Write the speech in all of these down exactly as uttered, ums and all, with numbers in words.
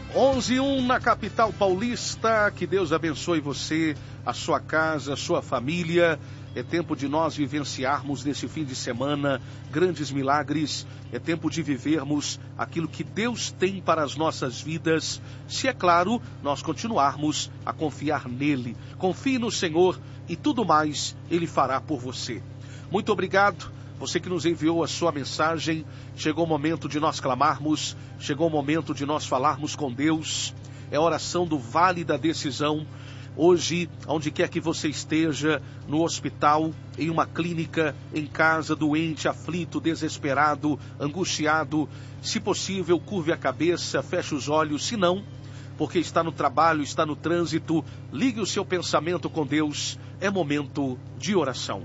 onze e um na capital paulista. Que Deus abençoe você, a sua casa, a sua família. É tempo de nós vivenciarmos nesse fim de semana grandes milagres. É tempo de vivermos aquilo que Deus tem para as nossas vidas, se é claro, nós continuarmos a confiar nele. Confie no Senhor e tudo mais Ele fará por você. Muito obrigado, você que nos enviou a sua mensagem. Chegou o momento de nós clamarmos, chegou o momento de nós falarmos com Deus. É a oração do Vale da Decisão. Hoje, onde quer que você esteja, no hospital, em uma clínica, em casa, doente, aflito, desesperado, angustiado, se possível, curve a cabeça, feche os olhos, se não, porque está no trabalho, está no trânsito, ligue o seu pensamento com Deus, é momento de oração.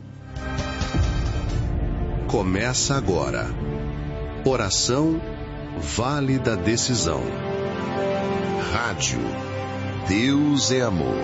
Começa agora. Oração Vale da Decisão. Rádio Deus é amor.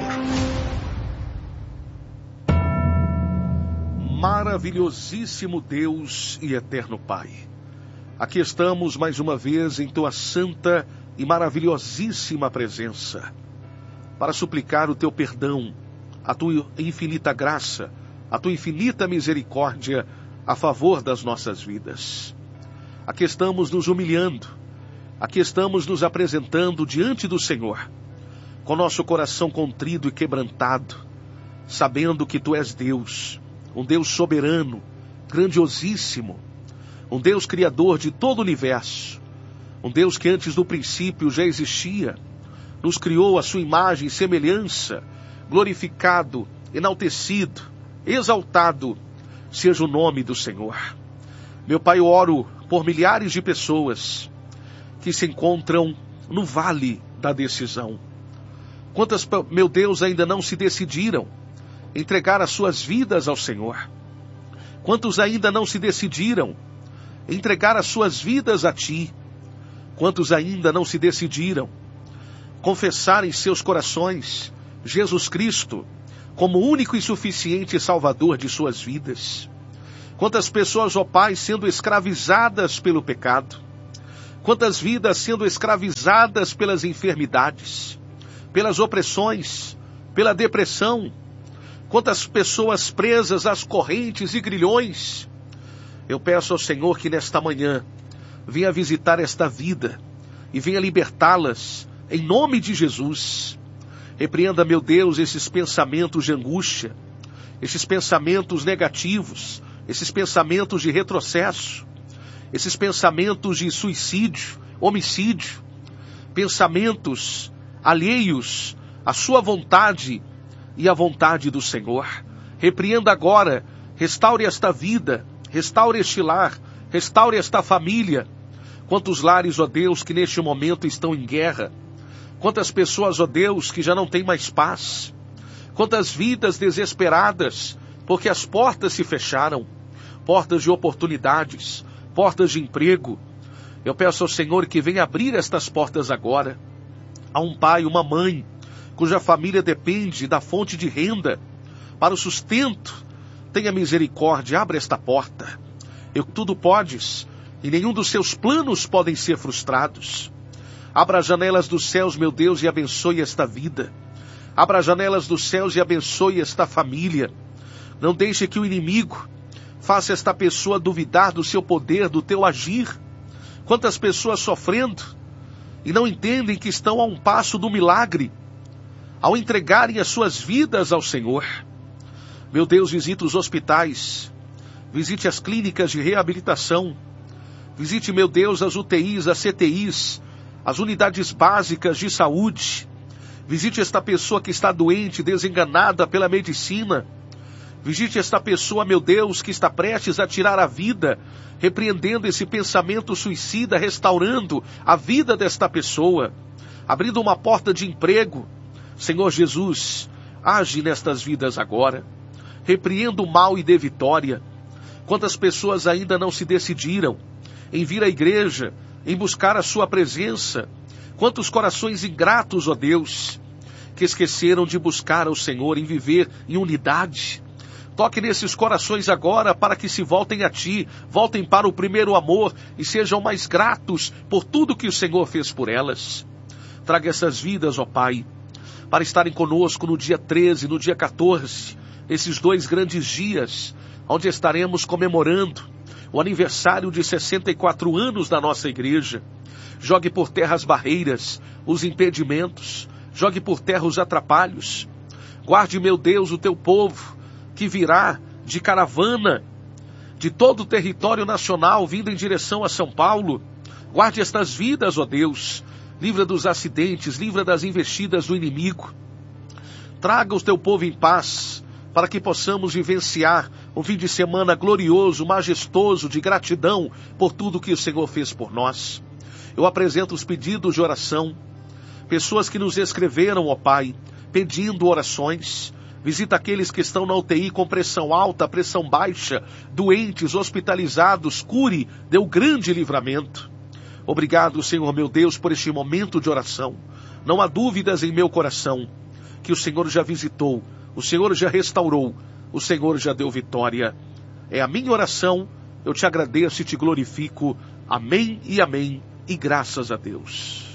Maravilhosíssimo Deus e eterno Pai, aqui estamos mais uma vez em Tua santa e maravilhosíssima presença, para suplicar o Teu perdão, a Tua infinita graça, a Tua infinita misericórdia a favor das nossas vidas. Aqui estamos nos humilhando, aqui estamos nos apresentando diante do Senhor, com nosso coração contrido e quebrantado, sabendo que Tu és Deus, um Deus soberano, grandiosíssimo, um Deus criador de todo o universo, um Deus que antes do princípio já existia, nos criou à sua imagem e semelhança, glorificado, enaltecido, exaltado, seja o nome do Senhor. Meu Pai, eu oro por milhares de pessoas que se encontram no Vale da Decisão. Quantas, meu Deus, ainda não se decidiram entregar as suas vidas ao Senhor? Quantos ainda não se decidiram entregar as suas vidas a Ti? Quantos ainda não se decidiram confessar em seus corações Jesus Cristo como único e suficiente Salvador de suas vidas? Quantas pessoas, ó Pai, sendo escravizadas pelo pecado? Quantas vidas sendo escravizadas pelas enfermidades, pelas opressões, pela depressão? Quantas pessoas presas às correntes e grilhões? Eu peço ao Senhor que nesta manhã venha visitar esta vida e venha libertá-las em nome de Jesus. Repreenda, meu Deus, esses pensamentos de angústia, esses pensamentos negativos, esses pensamentos de retrocesso, esses pensamentos de suicídio, homicídio, pensamentos alheios à sua vontade e à vontade do Senhor. Repreenda agora, restaure esta vida, restaure este lar, restaure esta família. Quantos lares, ó Deus, que neste momento estão em guerra? Quantas pessoas, ó Deus, que já não têm mais paz? Quantas vidas desesperadas, porque as portas se fecharam, portas de oportunidades, portas de emprego. Eu peço ao Senhor que venha abrir estas portas agora. Há um pai, uma mãe, cuja família depende da fonte de renda para o sustento. Tenha misericórdia, abra esta porta. Eu tudo podes, e nenhum dos seus planos podem ser frustrados. Abra as janelas dos céus, meu Deus, e abençoe esta vida. Abra as janelas dos céus e abençoe esta família. Não deixe que o inimigo faça esta pessoa duvidar do seu poder, do teu agir. Quantas pessoas sofrendo e não entendem que estão a um passo do milagre, ao entregarem as suas vidas ao Senhor. Meu Deus, visite os hospitais, visite as clínicas de reabilitação, visite, meu Deus, as U T Is, as C T Is, as unidades básicas de saúde. Visite esta pessoa que está doente, desenganada pela medicina. Visite esta pessoa, meu Deus, que está prestes a tirar a vida, repreendendo esse pensamento suicida, restaurando a vida desta pessoa, abrindo uma porta de emprego. Senhor Jesus, age nestas vidas agora. Repreenda o mal e dê vitória. Quantas pessoas ainda não se decidiram em vir à igreja, em buscar a sua presença? Quantos corações ingratos, ó Deus, que esqueceram de buscar ao Senhor, em viver em unidade. Toque nesses corações agora para que se voltem a Ti, voltem para o primeiro amor e sejam mais gratos por tudo que o Senhor fez por elas. Traga essas vidas, ó Pai, para estarem conosco no dia treze, no dia quatorze, esses dois grandes dias, onde estaremos comemorando o aniversário de sessenta e quatro anos da nossa igreja. Jogue por terra as barreiras, os impedimentos, jogue por terra os atrapalhos. Guarde, meu Deus, o teu povo, que virá de caravana, de todo o território nacional, vindo em direção a São Paulo. Guarde estas vidas, ó Deus. Livra dos acidentes, livra das investidas do inimigo. Traga o teu povo em paz, para que possamos vivenciar um fim de semana glorioso, majestoso, de gratidão por tudo que o Senhor fez por nós. Eu apresento os pedidos de oração, pessoas que nos escreveram, ó Pai, pedindo orações. Visita aqueles que estão na U T I com pressão alta, pressão baixa, doentes, hospitalizados, cure, deu grande livramento. Obrigado, Senhor meu Deus, por este momento de oração. Não há dúvidas em meu coração que o Senhor já visitou, o Senhor já restaurou, o Senhor já deu vitória. É a minha oração, eu te agradeço e te glorifico. Amém e amém, e graças a Deus.